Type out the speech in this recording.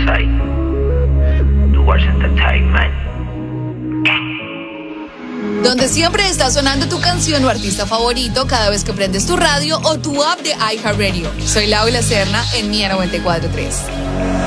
soy Towards Entertainment. Donde siempre está sonando tu canción o artista favorito cada vez que prendes tu radio o tu app de iHeartRadio. Soy Laura Serna en Mía 94.3.